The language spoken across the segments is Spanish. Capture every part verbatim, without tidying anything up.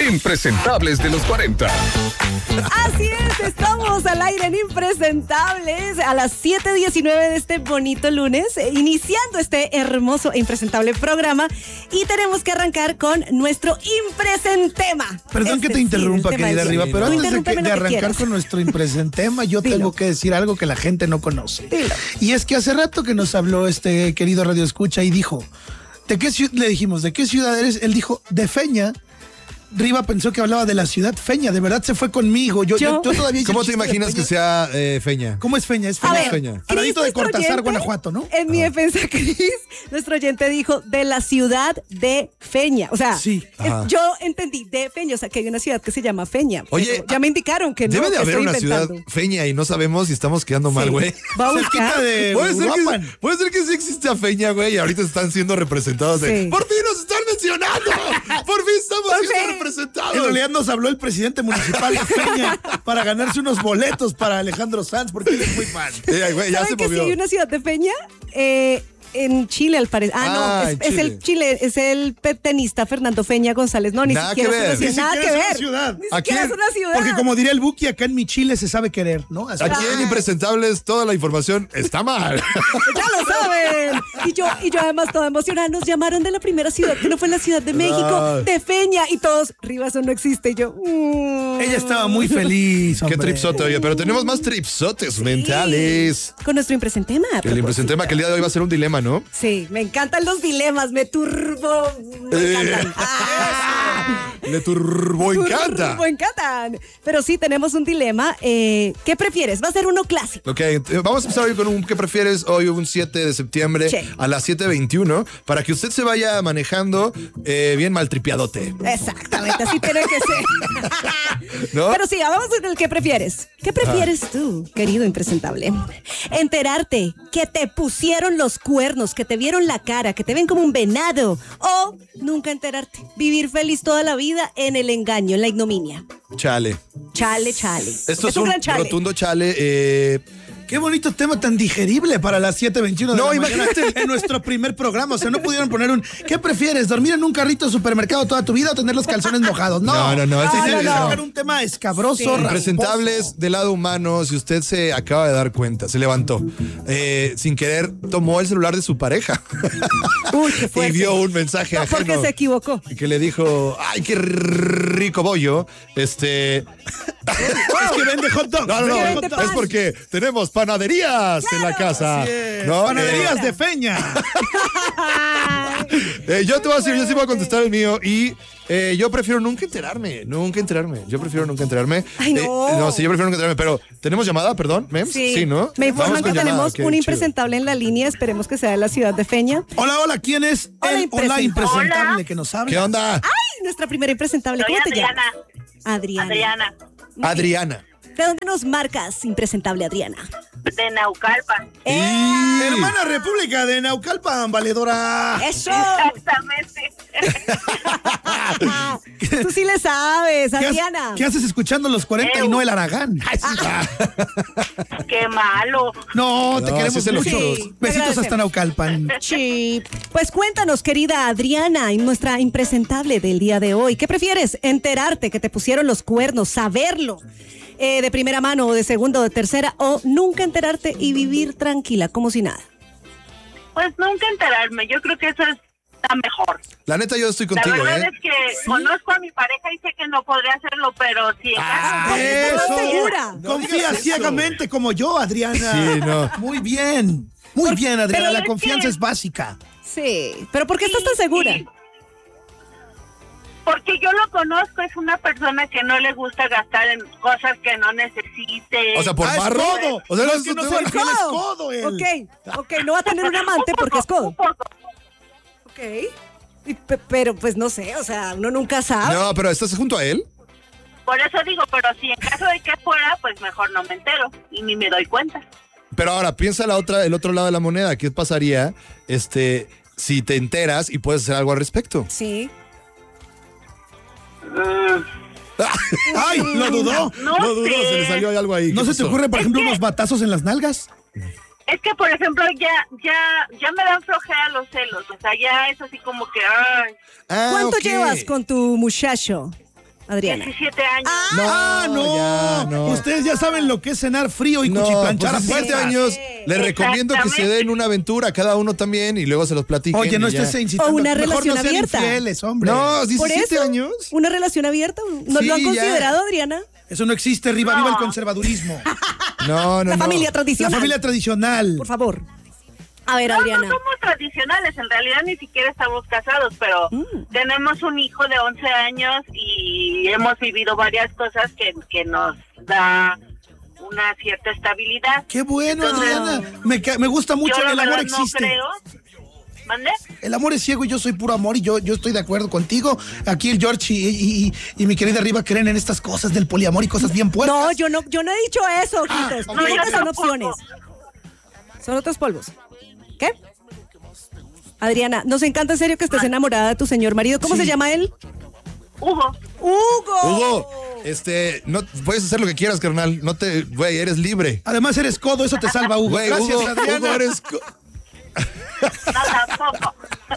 Impresentables de los cuarenta. Así es, estamos al aire en Impresentables a las siete diecinueve de este bonito lunes, eh, iniciando este hermoso e impresentable programa, y tenemos que arrancar con nuestro impresentema. Perdón este que te interrumpa, sí, querida Riva, pero Tú antes de, que, de que arrancar quieras. con nuestro impresentema, yo Dilo. tengo que decir algo que la gente no conoce. Dilo. Y es que hace rato que nos habló este querido Radio Escucha y dijo, ¿de qué ciudad? Le dijimos, ¿de qué ciudad eres? Él dijo, de Feña. Riva pensó que hablaba de la ciudad Feña, de verdad se fue conmigo. Yo, yo, yo todavía hice ¿Cómo el te chiste de imaginas Feña. que sea eh, Feña? ¿Cómo es Feña? Es A Feña. ver, Es Feña. Cris, Paradito de nuestro Cortázar, oyente, Guanajuato, ¿no? En mi defensa, Cris, nuestro oyente dijo de la ciudad de Feña. O sea, Sí. es- Ajá. yo entendí de Feña, o sea, que hay una ciudad que se llama Feña. Oye, pero ya me indicaron que no, Debe de que haber estoy una ciudad inventando. Feña y no sabemos si estamos quedando mal, Sí. güey. Va a Cerquita buscar. de Puede ser, Uruapan. que, puede ser que sí existe a Feña, güey, y ahorita están siendo representados de... Sí. ¡Por fin nos están mencionando! ¡Por fin estamos Por siendo fin. representados! En realidad nos habló el presidente municipal de Feña para ganarse unos boletos para Alejandro Sanz, porque él es muy fan. Eh, güey, ya se ¿Saben que sí movió. hay una ciudad de Feña? Eh, en Chile, al parecer. Ah, Ah, no, en es, es Chile. el Chile, es el tenista Fernando Feña González. No, ni Nada siquiera que es una ver. ciudad. Ni Nada siquiera que es una ver. ciudad. Ni ¿A siquiera quién? es una ciudad. Porque como diría el Buki, acá en mi Chile se sabe querer, ¿no? Así- Aquí en Impresentables toda la información está mal. Ya lo saben. Y yo, y yo además toda emocionada, nos llamaron de la primera ciudad, que no fue la Ciudad de México, Ah. de Feña, y todos, Riva, eso no existe. Y yo, mm. Ella estaba muy feliz, Qué hombre. tripsote, oye, pero tenemos más tripsotes mentales. Con nuestro impresentema. a El propósito. impresentema que el día de hoy va a ser un dilema, ¿no? Sí, me encantan los dilemas, me turbo. Me Eh. encantan. Ah. Le turbo encanta. Turbo encantan. Pero sí, tenemos un dilema. Eh, ¿Qué prefieres? Va a ser uno clásico. Ok, eh, vamos a empezar hoy con un ¿qué prefieres? Hoy un siete de septiembre Sí. a las siete veintiuno para que usted se vaya manejando eh, bien maltripiadote. Exactamente, así tiene que ser. ¿No? Pero sí, vamos con el ¿qué prefieres? ¿Qué prefieres tú, querido impresentable? Enterarte que te pusieron los cuernos, que te vieron la cara, que te ven como un venado, o nunca enterarte, vivir feliz toda la vida en el engaño, en la ignominia. Chale. Chale, chale. Esto es, un, gran chale. rotundo chale. eh, Qué bonito tema tan digerible para las siete veintiuno de No, la mañana imagínate. en nuestro primer programa. O sea, no pudieron poner un ¿qué prefieres? ¿Dormir en un carrito de supermercado toda tu vida o tener los calzones mojados? No, No, no, no, Este ese tiene sí, que no. sacar un tema escabroso, Sí. rasposo. Impresentables del lado humano, si usted se acaba de dar cuenta, se levantó, eh, sin querer tomó el celular de su pareja Uy, qué y fuerte. vio un mensaje No, ajeno porque se equivocó. que le dijo, ay, qué rico bollo, este... Es que vende hot dog. No, no, no, que es, vende pan. porque tenemos panaderías en la casa, Así es. ¿no? Panaderías Eh, de Feña. eh, yo te voy a decir, yo sí voy a contestar el mío y eh, yo prefiero nunca enterarme, nunca enterarme, yo prefiero nunca enterarme. Ay, no. Eh, no, sí, yo prefiero nunca enterarme, pero ¿tenemos llamada, perdón, Mems? Sí, ¿no? Me informan Vamos que con llamada, tenemos qué un chido. impresentable en la línea, esperemos que sea de la ciudad de Feña. Hola, hola, ¿quién es Hola, el hola impresentable. impresentable Hola. que nos habla? ¿Qué onda? ¡Ay! Nuestra primera impresentable. Soy ¿Cómo te Adriana. llamas? Adriana. Adriana, Adriana. ¿De dónde nos marcas, impresentable Adriana? de Naucalpan. ¡Eh! Hermana República de Naucalpan, valedora. ¡Eso! Exactamente. Tú sí le sabes, ¿Qué, ha- Adriana. qué haces escuchando los cuarenta y no el Aragán? Ay, sí. Qué malo. No, te No, queremos sí se lo mucho. juro. Sí, te Besitos agradecemos. hasta Naucalpan. Sí. Pues cuéntanos, querida Adriana, en nuestra impresentable del día de hoy. ¿Qué prefieres? ¿Enterarte que te pusieron los cuernos, saberlo eh, de primera mano o de segunda o de tercera, o nunca enterarte y vivir tranquila, como si nada? Pues nunca enterarme. Yo creo que eso es la mejor. La neta, yo estoy contigo, la verdad ¿eh? es que conozco a mi pareja y sé que no podría hacerlo, pero si en Ah, caso de- ¿estás eso. segura? No Confía digas eso. ciegamente como yo, Adriana. Sí, no. Muy bien. Muy bien, Adriana. pero La es confianza que- es básica. Sí. ¿Pero por qué estás tan segura? Sí. Porque yo lo conozco, es una persona que no le gusta gastar en cosas que no necesite. O sea, por Ah, es barro. codo. O sea, No, no, es que no no- soy- Él es ¡Codo! codo, él. Ok, ok, no va a tener un amante porque es codo. Un poco. Ok. Y pe- pero pues no sé, o sea, uno nunca sabe. No, pero ¿estás junto a él? Por eso digo, pero si en caso de que fuera, pues mejor no me entero y ni me doy cuenta. Pero ahora, piensa la otra, el otro lado de la moneda. ¿Qué pasaría este, si te enteras y puedes hacer algo al respecto? Sí. Mm, ¡Ay! Lo dudó. no No dudo, sé. se le salió algo ahí. ¿No ¿Qué se te pasó? ocurre, por Es ejemplo, que- unos batazos en las nalgas? Es que, por ejemplo, ya ya ya me dan flojera los celos. O sea, ya es así como que... Ay, Ah, ¿Cuánto ok. llevas con tu muchacho? Adriana. diecisiete años. Ah, no. ya, no. Ustedes ya saben lo que es cenar frío y No, cuchiplanchar pues a diecisiete fuerza. años, les recomiendo que se den una aventura cada uno también y luego se los platiquen. Oye, no y ya. estés incitando. O una Mejor relación no sean abierta. infieles, hombre. No, ¿Por diecisiete eso? años. ¿Una relación abierta? ¿No Sí, lo han ya. considerado, Adriana? Eso no existe. Riva, No. viva el conservadurismo. No, no, La no. familia La tradicional. familia tradicional. Por favor. A ver, No, no Adriana. somos tradicionales, en realidad ni siquiera estamos casados, pero Mm. tenemos un hijo de once años y hemos vivido varias cosas que, que nos da una cierta estabilidad. Qué bueno, Entonces, Adriana. Me, ca- me gusta mucho. Yo la El amor verdad no existe. creo. ¿Mande? El amor es ciego y yo soy puro amor y yo, yo estoy de acuerdo contigo. Aquí el George y, y, y- y mi querida Riva creen en estas cosas del poliamor y cosas bien puercas. No, yo no, yo no he dicho eso, ojitos. Ah, Yo ok. digo que yo son tampoco. opciones. Son otros polvos. ¿Qué? Adriana, nos encanta en serio que estés enamorada de tu señor marido. ¿Cómo Sí. se llama él? Hugo. Hugo. Hugo, este, no puedes hacer lo que quieras, carnal. No te, güey, eres libre. Además eres codo, eso te salva, Hugo. Güey, Gracias, Hugo, Adriana. Hugo, eres co- No, tampoco.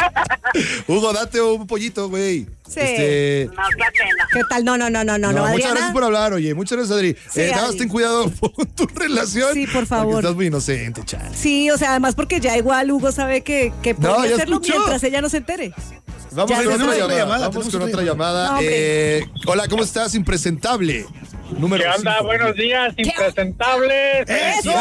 Hugo, date un pollito, güey. Sí. Este, No, qué pena. ¿Qué tal? No, no, no, no, no, no, no, muchas Adriana. gracias por hablar, oye. Muchas gracias, Adri. Sí, Eh, nada más Adri. ten cuidado con tu relación. Sí, por favor. Porque estás muy inocente, chale. Sí, o sea, además porque ya igual Hugo sabe que, que No, puede ya hacerlo escuchó. mientras ella no se entere. Vamos Ya con tenemos otra otra llamada. llamada, Vamos tenemos con otra otra llamada. No, hombre. Eh, hola, ¿cómo estás? Impresentable. Número ¿Qué onda? cinco. Buenos días, impresentables. ¡Eso!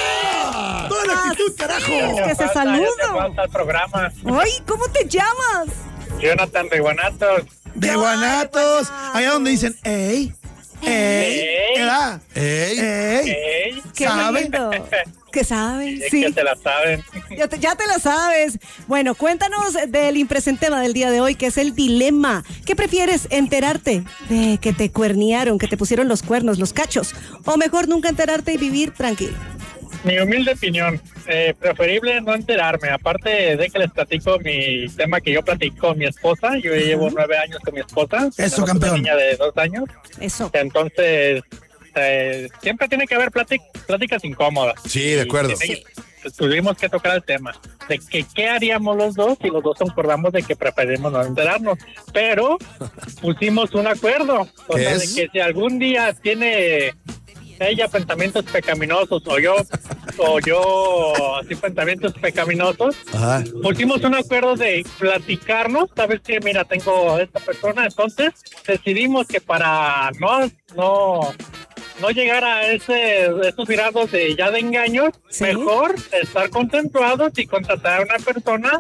¡Ah! ¡Toda la actitud, carajo! Es que se Ya te saluda. falta el programa. Ay, ¿cómo te llamas? Jonathan de Guanatos. De Guanatos. Allá donde dicen, ¡ey! ¡ey! Ey. ¿Edad? Ey, ¡ey! Ey, Qué ¿Sabe? lindo. ¿Qué saben? es Sí. que te la saben. Ya te, ya te la sabes. Bueno, cuéntanos del impresentema del día de hoy, que es el dilema. ¿Qué prefieres, enterarte de que te cuernearon, que te pusieron los cuernos, los cachos? ¿O mejor nunca enterarte y vivir tranquilo? Mi humilde opinión, eh, preferible no enterarme. Aparte de que les platico mi tema que yo platico con mi esposa. Yo llevo nueve años con mi esposa. Eso, Tenemos campeón. Una niña de dos años. Eso. Entonces, eh, siempre tiene que haber plátic- pláticas incómodas. Sí, de acuerdo. Y tiene- Tuvimos que tocar el tema de que qué haríamos los dos y los dos concordamos de que preferimos no enterarnos, pero pusimos un acuerdo, o ¿Qué sea, es? de que si algún día tiene ella pensamientos pecaminosos o yo o yo así pensamientos pecaminosos, Ajá. pusimos un acuerdo de platicarnos, sabes que mira tengo a esta persona, entonces decidimos que para no no no llegar a ese esos grados de ya de engaños, Sí. mejor estar concentrados y contratar a una persona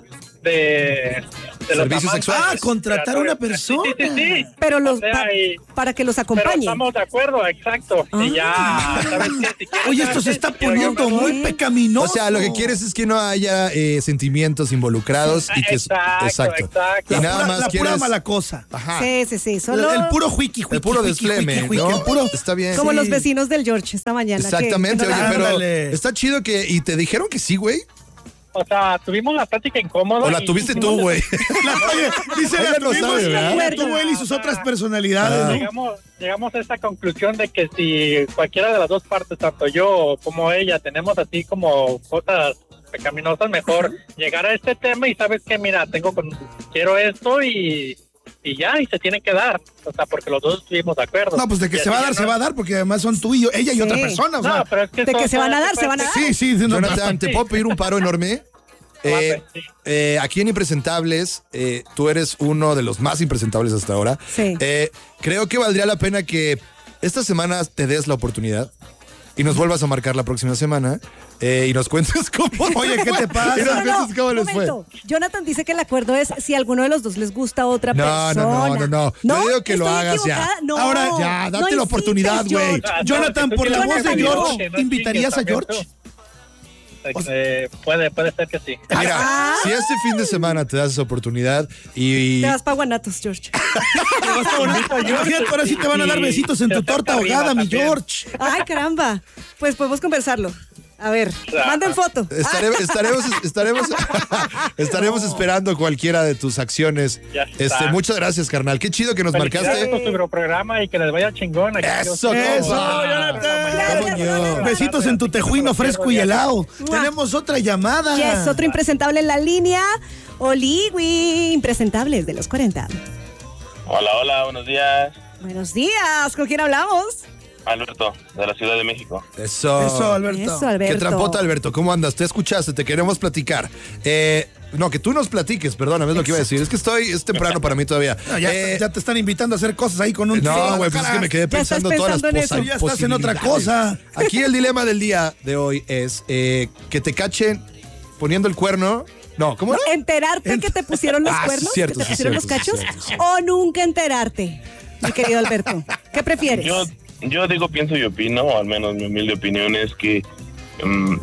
de, de los Servicio amantes. sexual. Ah, contratar a una persona. Sí, sí, sí, sí. Pero los O sea, pa- y- para que los pero acompañe. estamos de acuerdo, exacto. Ah. Y ya, ¿sabes qué? Si quieres Oye, esto se darte, está si quiero yo poniendo me voy. muy pecaminoso. O sea, lo que quieres es que no haya eh, sentimientos involucrados y que Exacto, exacto. Y La nada pura, más la quieres pura mala cosa. Ajá. Sí, sí, sí. El, Solo el puro wiki, El puro desfleme, ¿no? el puro... Está bien. como Sí. los vecinos del George esta mañana. que- Exactamente, que no oye, la- pero Ándale. está chido que y te dijeron que sí, güey. O sea, tuvimos la plática incómoda. O la y tuviste hicimos- tú, güey. La, oye, dice, Ella la no tuvimos, sabe, ¿verdad? la tuvo él y sus otras personalidades, Ah. ¿no? Llegamos, llegamos a esta conclusión de que si cualquiera de las dos partes, tanto yo como ella, tenemos así como cosas pecaminosas, mejor llegar a este tema y sabes que, mira, tengo con, quiero esto y, y ya, y se tiene que dar. O sea, porque los dos estuvimos de acuerdo. No, pues de que Y se así va a ya dar, no- se va a dar, porque además son tú y yo, ella y Sí. otra persona, o sea. No, pero es que De eso- que se van a dar, se van a dar. Sí, sí, sí, no, Jonathan, ¿te Sí. puedo pedir un paro enorme? Eh, Sí. eh, aquí en Impresentables, eh, tú eres uno de los más impresentables hasta ahora. Sí. Eh, creo que valdría la pena que esta semana te des la oportunidad y nos vuelvas a marcar la próxima semana eh, y nos cuentes cómo. Oye, ¿qué te pasa? Y nos No, no, cuentes cómo un les fue. momento. Jonathan dice que el acuerdo es si alguno de los dos les gusta a otra No, persona. no, no, no, no. Yo digo que lo ¿Estoy hagas ya. equivocada? No, Ahora ya, date no la incites, oportunidad, güey. George. Ah, no, Jonathan, que tú por la sí voz de eres George, amigo, no ¿invitarías a chingues George? también tú. Eh, puede, puede ser que sí. Mira, Ah. si este fin de semana te das esa oportunidad y, y- Te vas para Guanatos, George. Imagínate, ahora sí te van a dar besitos en tu torta ahogada, mi George. Ay, caramba. Pues podemos conversarlo. A ver, manden foto. Estare- estaremos, estaremos, estaremos esperando cualquiera de tus acciones. Ya está. Este, muchas gracias, carnal. Qué chido que nos Felicidades marcaste. por su programa y que les vaya chingón. Aquí Eso, yo- Eso, compa. Jonathan. ¿Cómo no? Besitos en tu tejuino fresco y helado. Tenemos otra llamada. Yes, otro impresentable en la línea. Oligui, impresentables de los cuarenta. Hola, hola, buenos días. Buenos días, ¿con quién hablamos? Alberto, de la Ciudad de México. Eso. Eso, Alberto. Eso, Alberto. Qué trampota, Alberto. ¿Cómo andas? Te escuchaste, te queremos platicar. Eh, no, que tú nos platiques, perdóname, es lo que iba a decir. Es que estoy, es temprano para mí todavía. No, ya, Eh, ya te están invitando a hacer cosas ahí con un tiro en No, la güey, pues es cara. que me quedé Ya estás pensando todas las pensando en eso. posi- Ya estás en otra posibilidades. cosa. Aquí el dilema del día de hoy es eh, que te cachen poniendo el cuerno. No, ¿cómo No, era? enterarte que te pusieron los Ah, sí, cuernos, cierto, que te sí, pusieron cierto, los sí, cachos, cierto, sí. o nunca enterarte, mi querido Alberto. ¿Qué prefieres? Yo, yo digo, pienso y opino, o al menos mi humilde opinión es que um,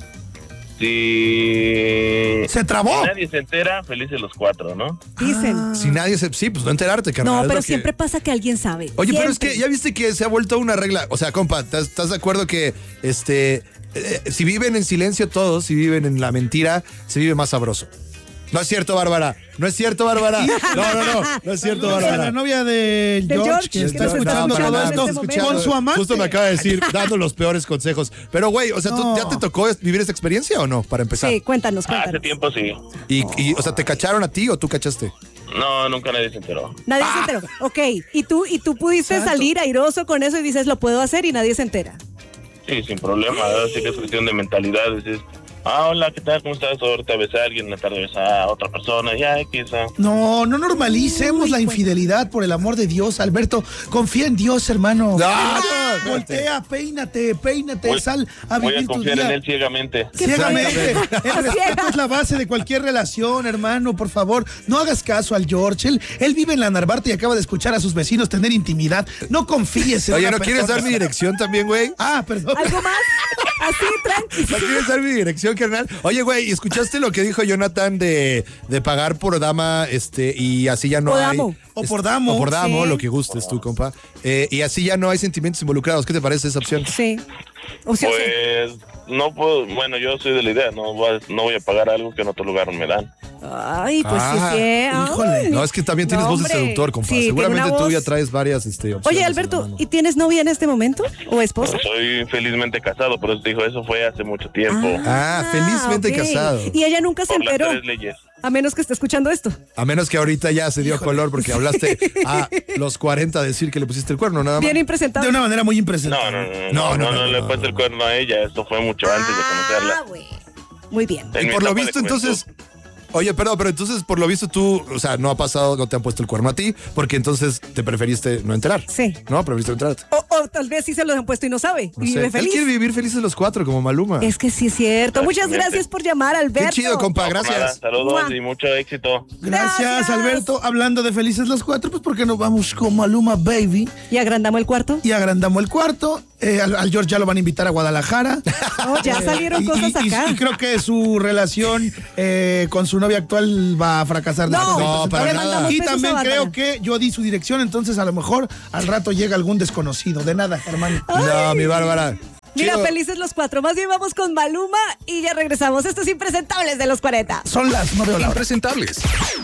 si Se trabó. nadie se entera, felices los cuatro, ¿no? Dicen. Si nadie se... Sí, pues no enterarte, carnal. No, es pero lo que- siempre pasa que alguien sabe. Oye, pero es Siempre. que ya viste que se ha vuelto una regla. O sea, compa, ¿estás, estás de acuerdo que este eh, si viven en silencio todos, si viven en la mentira, se vive más sabroso? No es cierto, Bárbara. No es cierto, Bárbara. No, no, no. No es cierto, Saludos a Bárbara. la novia de De George, George, que que está nos está escuchando escuchando todo en esto este momento. con su amante. Justo me acaba de decir, dando los peores consejos. Pero, güey, o sea, ¿tú- No. ¿ya te tocó vivir esa experiencia o no? Para empezar. Sí, cuéntanos, Hace cuéntanos. tiempo sí. Y, y, o sea, ¿te cacharon a ti o tú cachaste? No, nunca nadie se enteró. Nadie se enteró. Ok, y tú, y tú pudiste Santo. salir airoso con eso y dices, lo puedo hacer y nadie se entera. Sí, sin problema. Así que es cuestión de mentalidades. Es, ah, hola, ¿qué tal? ¿Cómo estás? Ahorita ves a alguien, en la tarde ves a otra persona. Ya, quizá. No, no normalicemos Uy, la pues. infidelidad, por el amor de Dios, Alberto. Confía en Dios, hermano. No, no, Voltea, peínate, peínate, Voy- sal a Voy a vivir tu confiar en día. él ciegamente. Ciegamente. El Ciega. respeto es la base de cualquier relación, hermano, por favor. No hagas caso al George. Él, él vive en la Narvarte y acaba de escuchar a sus vecinos tener intimidad. No confíes en Oye, una ¿no quieres persona. dar mi dirección también, güey? Ah, perdón. ¿Algo más? Así, tranqui. ¿No quieres dar mi dirección, carnal? Oye, güey, ¿escuchaste lo que dijo Jonathan de, de pagar por dama este y así ya no O hay... damo. O por damo. O por damo, Sí. lo que gustes tú, compa. Eh, y así ya no hay sentimientos involucrados. ¿Qué te parece esa opción? Sí. Opción C. Pues no puedo, bueno, yo soy de la idea, no voy a, no voy a pagar algo que en otro lugar me dan. Ay, pues Ah, sí, sí. Ay. híjole. No, es que también tienes No, voz de hombre. seductor, compa. Sí, tiene Seguramente una tú voz. ya traes varias este, opciones. Oye, en la Alberto, mano. ¿y tienes novia en este momento? ¿O esposa? Soy felizmente casado, por eso te digo, eso fue hace mucho tiempo. Ah, felizmente ok. casado. Y ella nunca se Por las enteró, tres leyes. a menos que esté escuchando esto. A menos que ahorita ya se dio color porque hablaste a los cuarenta a decir que le pusiste el cuerno, nada más. Bien De impresentable. una manera muy No, impresentable. no, no, no, No, no, no, no, no, le he no, puesto no. el cuerno a ella, esto fue mucho antes de Ah, conocerla. güey. Muy bien. En Y mi por lo etapa de visto, juventud. entonces. Oye, perdón, pero entonces, por lo visto, tú, o sea, no ha pasado, no te han puesto el cuerno a ti, porque entonces te preferiste no enterar. Sí. No, preferiste no enterarte. O, o tal vez sí se los han puesto y no sabe. No y sé. vive Él feliz. quiere vivir felices los cuatro, como Maluma. Es que sí es cierto. Muchas Exactamente. gracias por llamar, Alberto. Qué chido, compa, No, por nada, gracias. saludos Mua. y mucho éxito. Gracias, Gracias. Alberto. Hablando de felices los cuatro, pues porque nos vamos con Maluma Baby ¿Y agrandamos el cuarto? y agrandamos el cuarto. Eh, al, al George ya lo van a invitar a Guadalajara. Oh, ya salieron Y- cosas y, y- acá. y creo que su relación eh, con su novia actual va a fracasar. No, después de no, presentar. para le nada. mandamos Y besos también a creo Bárbara. que yo di su dirección, entonces a lo mejor al rato llega algún desconocido. De nada, hermano. No, mi Bárbara. Mira, Chido. felices los cuatro. Más bien vamos con Maluma y ya regresamos. Estos impresentables de los cuarenta. Son las nueve de la hora. Impresentables.